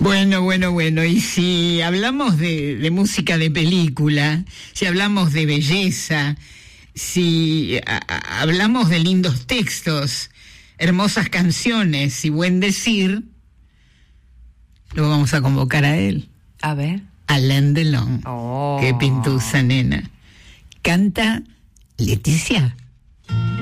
Bueno. Y si hablamos de música de película, si hablamos de belleza, si hablamos de lindos textos, hermosas canciones y buen decir, lo vamos a convocar a él. A ver. Alain Delon. Oh. Qué pintusa, nena. Canta Leticia.